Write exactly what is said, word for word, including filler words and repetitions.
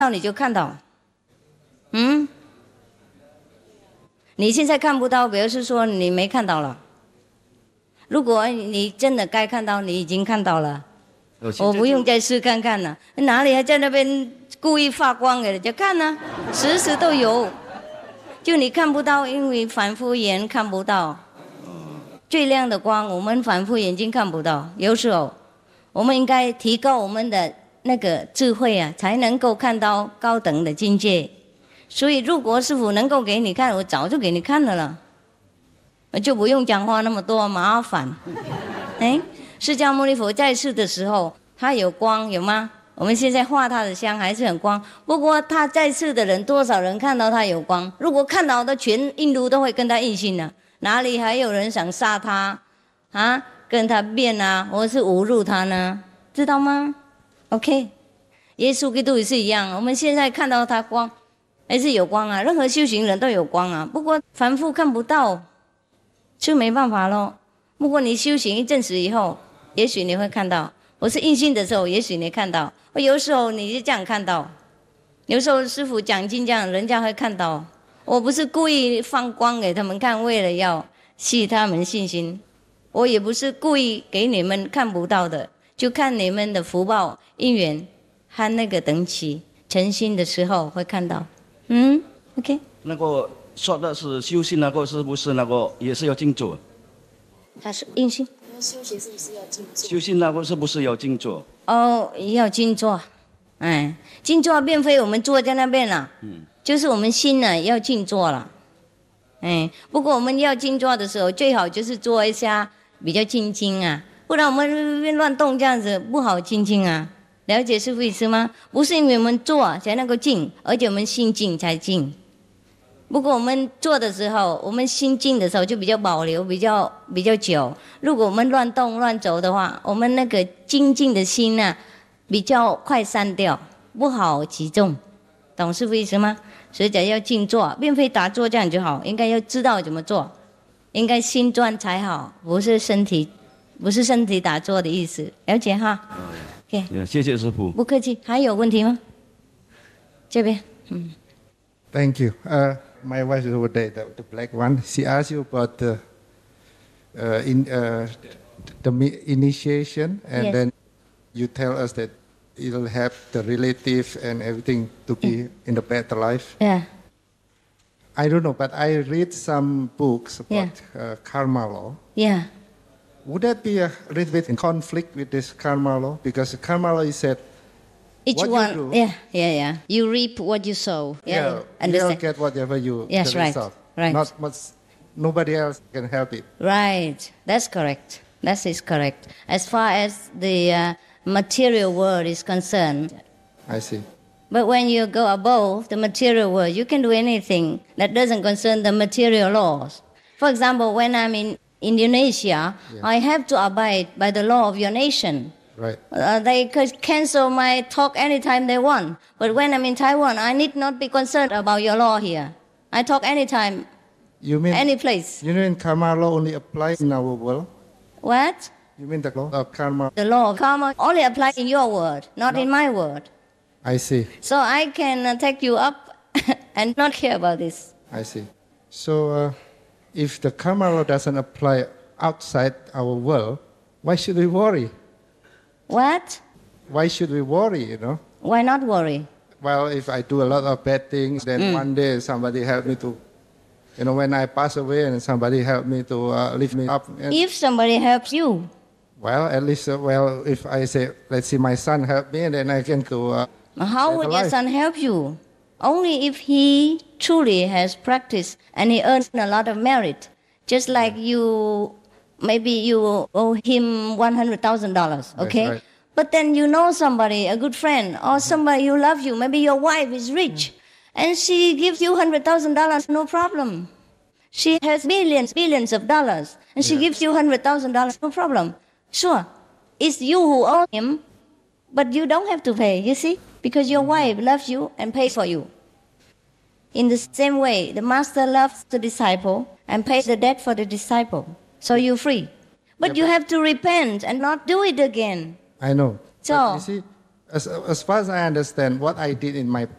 到你就看到。嗯，你现在看不到，表示说你没看到了。如果你真的该看到，你已经看到了，我不用再试看看了。哪里还在那边故意发光给人家看呢？时时都有，就你看不到，因为反复眼看不到。最亮的光，我们反复眼睛看不到。有时候，我们应该提高我们的那个智慧啊，才能够看到高等的境界。所以，如果师父能够给你看，我早就给你看了了，我就不用讲话那么多麻烦。哎，释迦牟尼佛在世的时候，他有光有吗？我们现在画他的像还是很光，不过他在世的人多少人看到他有光？如果看到的全印度都会跟他印心了，哪里还有人想杀他啊？跟他辩啊，或是侮辱他呢？知道吗 ？OK， 耶稣基督也是一样，我们现在看到他光。还是有光啊，任何修行人都有光啊，不过凡夫看不到，就没办法咯。不过你修行一阵子以后，也许你会看到。我是印心的时候，也许你看到；我有时候你是这样看到，有时候师父讲经这样，人家会看到。我不是故意放光给他们看，为了要吸他们信心；我也不是故意给你们看不到的，就看你们的福报、因缘和那个等起诚心的时候会看到。嗯 ，OK。 那个说的是修行，那个是不是那个也是要静坐？ 他是印心。 修行是不是要静坐？ 修行那个是不是要静坐？ 哦，要静坐。哎，静坐并非我们坐在那边了，嗯，就是我们心呢要静坐了。哎，不过我们要静坐的时候，最好就是坐一下比较静静啊，不然我们乱动这样子不好静静啊。了解师父意思吗？不是因为我们坐才能够静，而且我们心静才静。不过我们坐的时候，我们心静的时候就比较保留，比较比较久。如果我们乱动乱走的话，我们那个精进的心呢、啊，比较快散掉，不好集中。懂师父意思吗？所以讲要静坐，并非打坐这样就好，应该要知道怎么做，应该心专才好，不是身体，不是身体打坐的意思，了解哈？Okay. Yeah, 谢谢师父。 不客气，还有问题吗？这边，嗯。 Thank you. Uh, my wife is over there, the, the black one. She asked you about the uh, in uh, the initiation, and yes. then you tell us that it'll help the relative and everything to be yeah. in the better life. Yeah. I don't know, but I read some books about yeah. uh, karma law. Yeah. Would that be a little bit in conflict with this karma law? Because karma law is said, each what one, you do, yeah, yeah, yeah. You reap what you sow. Yeah, yeah you'll get whatever you yes, right, result. right. Not much, nobody else can help it. Right, that's correct. That is correct. As far as the uh, material world is concerned. I see. But when you go above the material world, you can do anything that doesn't concern the material laws. For example, when I'm in Indonesia, yeah. I have to abide by the law of your nation. Right. Uh, they could cancel my talk anytime they want. But when I'm in Taiwan, I need not be concerned about your law here. I talk anytime, you mean, any place. You mean karma law only applies in our world? What? You mean the law of karma? The law of karma only applies in your world, not no. in my world. I see. So I can uh, take you up and not care about this. I see. So uh, if the karma law doesn't apply outside our world, why should we worry? What? Why should we worry, you know? Why not worry? Well, if I do a lot of bad things, then mm. one day somebody help me to, you know, when I pass away and somebody help me to uh, lift me up. And, if somebody helps you. Well, at least, uh, well, if I say, let's see, my son help me, then I can go. Uh, How would your son help you? Only if he truly has practiced and he earns a lot of merit. Just like you, maybe you owe him one hundred thousand dollars, okay? Right. But then you know somebody, a good friend, or somebody who loves you. Maybe your wife is rich, and she gives you one hundred thousand dollars, no problem. She has millions, billions of dollars, and she yeah. gives you one hundred thousand dollars, no problem. Sure, it's you who owe him, but you don't have to pay, you see? Because your wife loves you and pays for you. In the same way, the master loves the disciple and pays the debt for the disciple. So you're free. But yeah, you but have to repent and not do it again. I know. So, but you see, as, as far as I understand, what I did in my